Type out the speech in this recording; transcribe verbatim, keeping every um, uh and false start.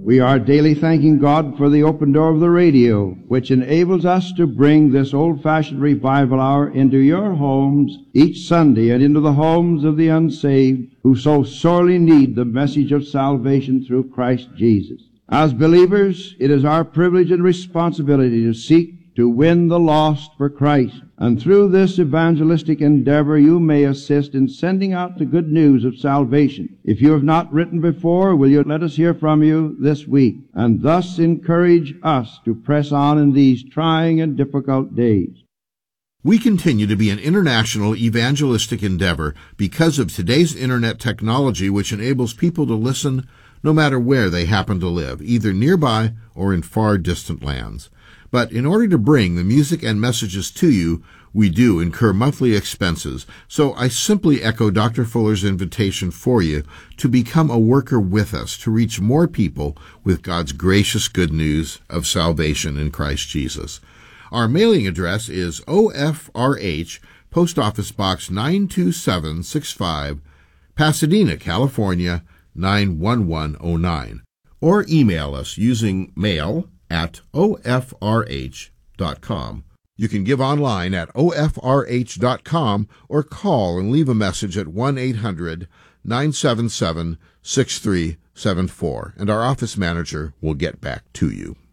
We are daily thanking God for the open door of the radio, which enables us to bring this old-fashioned revival hour into your homes each Sunday and into the homes of the unsaved who so sorely need the message of salvation through Christ Jesus. As believers, it is our privilege and responsibility to seek to win the lost for Christ. And through this evangelistic endeavor, you may assist in sending out the good news of salvation. If you have not written before, will you let us hear from you this week, and thus encourage us to press on in these trying and difficult days. We continue to be an international evangelistic endeavor because of today's internet technology, which enables people to listen no matter where they happen to live, either nearby or in far distant lands. But in order to bring the music and messages to you, we do incur monthly expenses. So I simply echo Doctor Fuller's invitation for you to become a worker with us, to reach more people with God's gracious good news of salvation in Christ Jesus. Our mailing address is O F R H, Post Office Box nine two seven six five, Pasadena, California, nine one one oh nine. Or email us using mail at O F R H dot com. You can give online at O F R H dot com or call and leave a message at one eight hundred nine seven seven six three seven four, and our office manager will get back to you.